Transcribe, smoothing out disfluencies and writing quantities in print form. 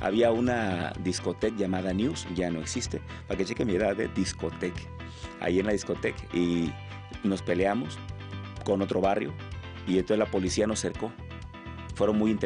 había una discoteca llamada News, ya no existe, para que cheque mi edad, de discoteca, ahí en la discoteca, y nos peleamos con otro barrio, y entonces la policía nos cercó. Fueron muy inteligentes.